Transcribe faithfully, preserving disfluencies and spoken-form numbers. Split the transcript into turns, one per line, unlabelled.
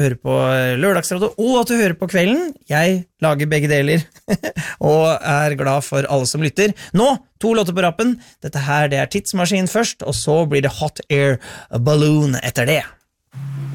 hører på lørdagsradio, og at du hører på kvelden. Jeg lager begge deler, og er glad for alle som lytter. Nå, to låter på rappen. Dette her, det er Tidsmaskin først, og så blir det Hot Air Balloon etter det.